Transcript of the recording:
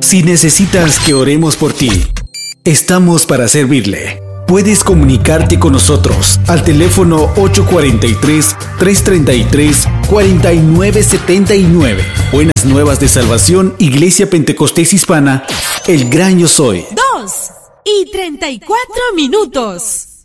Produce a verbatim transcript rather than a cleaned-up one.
Si necesitas que oremos por ti, estamos para servirle. Puedes comunicarte con nosotros al teléfono ocho cuatro tres, tres tres tres, cuatro nueve siete nueve. Buenas Nuevas de Salvación, Iglesia Pentecostés Hispana, El Gran Yo Soy. Dos y treinta y cuatro minutos.